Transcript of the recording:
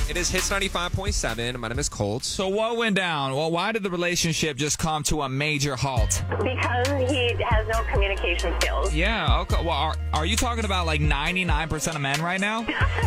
It is Hits 95.7. My name is Colt. So what went down? Well, why did the relationship just come to a major halt? Because he has no communication skills. Yeah, okay. Well, are you talking about like 99% of men right now?